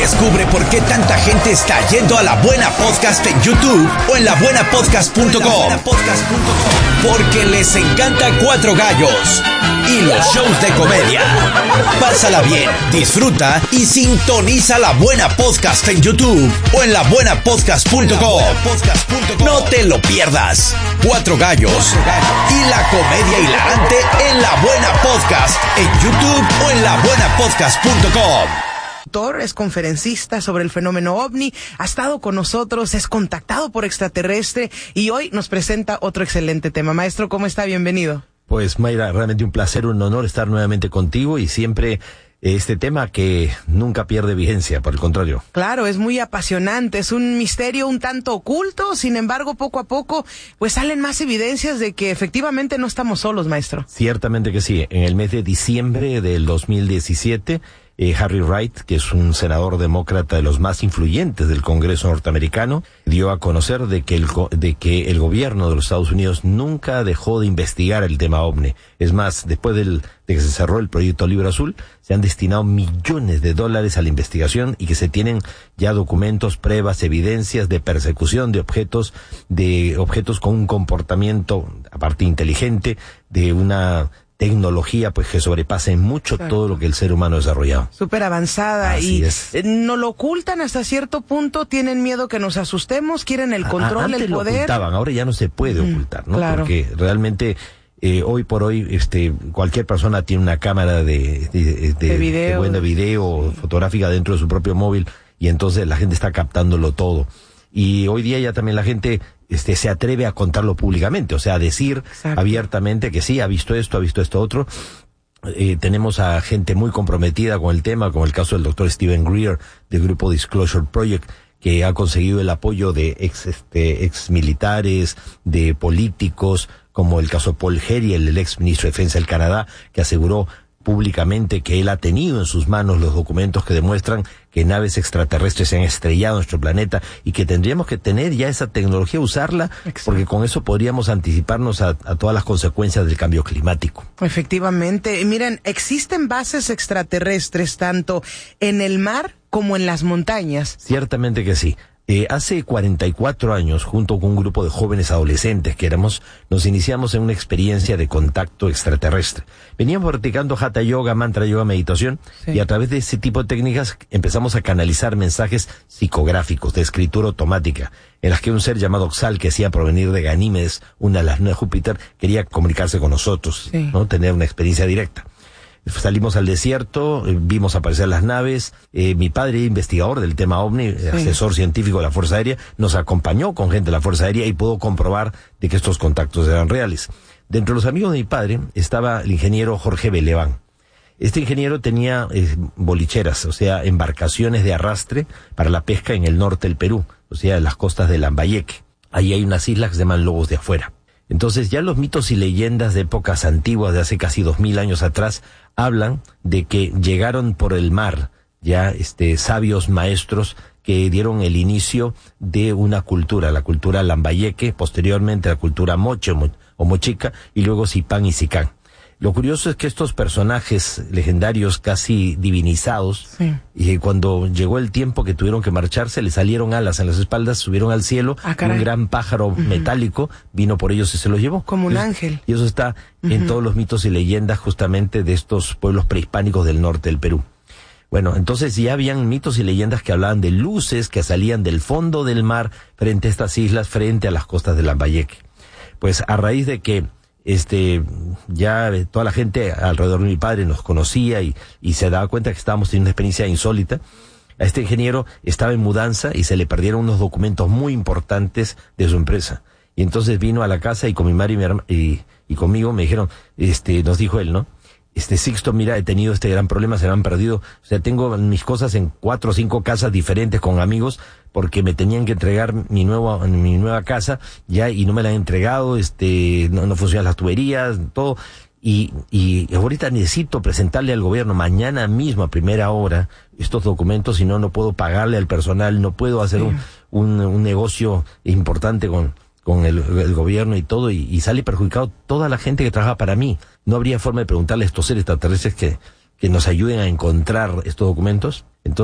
Descubre por qué tanta gente está yendo a La Buena Podcast en YouTube o en labuenapodcast.com. Porque les encanta Cuatro Gallos y los shows de comedia. Pásala bien, disfruta y sintoniza La Buena Podcast en YouTube o en labuenapodcast.com. No te lo pierdas. Cuatro Gallos y la comedia hilarante en La Buena Podcast en YouTube o en labuenapodcast.com. Es conferencista sobre el fenómeno OVNI, ha estado con nosotros, es contactado por extraterrestre y hoy nos presenta otro excelente tema. Maestro, ¿cómo está? Bienvenido. Pues Mayra, realmente un placer, un honor estar nuevamente contigo y siempre este tema que nunca pierde vigencia, por el contrario. Claro, es muy apasionante, es un misterio un tanto oculto, sin embargo, poco a poco, pues salen más evidencias de que efectivamente no estamos solos, maestro. Ciertamente que sí. En el mes de diciembre del 2017, Harry Reid, que es un senador demócrata de los más influyentes del Congreso norteamericano, dio a conocer de que el gobierno de los Estados Unidos nunca dejó de investigar el tema OVNI. Es más, después de que se cerró el proyecto Libro Azul, se han destinado millones de dólares a la investigación y que se tienen ya documentos, pruebas, evidencias de persecución de objetos con un comportamiento, aparte inteligente, de una tecnología pues que sobrepasa en mucho todo lo que el ser humano ha desarrollado. Súper avanzada. Así y es. Nos lo ocultan hasta cierto punto, tienen miedo que nos asustemos, quieren el control, antes el poder. Lo ocultaban, ahora ya no se puede ocultar, ¿no? Claro. Porque realmente hoy por hoy cualquier persona tiene una cámara de video fotográfica dentro de su propio móvil y entonces la gente está captándolo todo. Y hoy día ya también la gente se atreve a contarlo públicamente, o sea, a decir abiertamente que sí, ha visto esto otro. Tenemos a gente muy comprometida con el tema, como el caso del doctor Steven Greer del grupo Disclosure Project, que ha conseguido el apoyo de ex militares, de políticos, como el caso de Paul Heriel, el ex ministro de Defensa del Canadá, que aseguró públicamente que él ha tenido en sus manos los documentos que demuestran que naves extraterrestres se han estrellado en nuestro planeta y que tendríamos que tener ya esa tecnología, usarla, porque con eso podríamos anticiparnos a todas las consecuencias del cambio climático. Efectivamente. Miren, existen bases extraterrestres tanto en el mar como en las montañas. Ciertamente que sí. Hace 44 años, junto con un grupo de jóvenes adolescentes que nos iniciamos en una experiencia de contacto extraterrestre. Veníamos practicando Hatha Yoga, Mantra Yoga, meditación, y a través de ese tipo de técnicas empezamos a canalizar mensajes psicográficos de escritura automática, en las que un ser llamado Oxal, que hacía provenir de Ganímedes, una de las lunas de Júpiter, quería comunicarse con nosotros, ¿no? Tener una experiencia directa. Salimos al desierto, vimos aparecer las naves, mi padre, investigador del tema OVNI, asesor científico de la Fuerza Aérea, nos acompañó con gente de la Fuerza Aérea y pudo comprobar de que estos contactos eran reales. Dentro de los amigos de mi padre estaba el ingeniero Jorge Beleván. Este ingeniero tenía bolicheras, o sea, embarcaciones de arrastre para la pesca en el norte del Perú, o sea, en las costas de Lambayeque. Ahí hay unas islas que se llaman Lobos de Afuera. Entonces ya los mitos y leyendas de épocas antiguas, de hace casi 2000 años atrás, hablan de que llegaron por el mar ya sabios maestros que dieron el inicio de una cultura, la cultura Lambayeque, posteriormente la cultura Moche o Mochica, y luego Zipán y Sicán. Lo curioso es que estos personajes legendarios casi divinizados, y cuando llegó el tiempo que tuvieron que marcharse, les salieron alas en las espaldas, subieron al cielo, un gran pájaro metálico vino por ellos y se los llevó. Como un ángel. Y eso está en todos los mitos y leyendas justamente de estos pueblos prehispánicos del norte del Perú. Bueno, entonces ya habían mitos y leyendas que hablaban de luces que salían del fondo del mar frente a estas islas, frente a las costas de Lambayeque. Pues a raíz de que ya toda la gente alrededor de mi padre nos conocía y se daba cuenta que estábamos teniendo una experiencia insólita. A este ingeniero estaba en mudanza y se le perdieron unos documentos muy importantes de su empresa. Y entonces vino a la casa y con mi madre y conmigo me dijeron, nos dijo él, ¿no? Sixto, mira, he tenido este gran problema, se me han perdido. O sea, tengo mis cosas en 4 o 5 casas diferentes con amigos porque me tenían que entregar mi nueva casa ya y no me la han entregado, no funcionan las tuberías, todo. Y ahorita necesito presentarle al gobierno mañana mismo a primera hora estos documentos, si no puedo pagarle al personal, no puedo hacer un negocio importante con el gobierno y todo, y sale perjudicado toda la gente que trabaja para mí. ¿No habría forma de preguntarle a estos seres extraterrestres que nos ayuden a encontrar estos documentos? Entonces,